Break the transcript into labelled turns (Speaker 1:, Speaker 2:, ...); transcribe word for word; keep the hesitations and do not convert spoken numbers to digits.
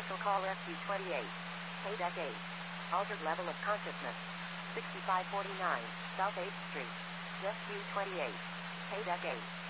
Speaker 1: Special call Rescue twenty-eight. Paydeck eight. Altered level of consciousness. sixty-five forty-nine, South eighth Street. Rescue twenty-eight. Paydeck eight.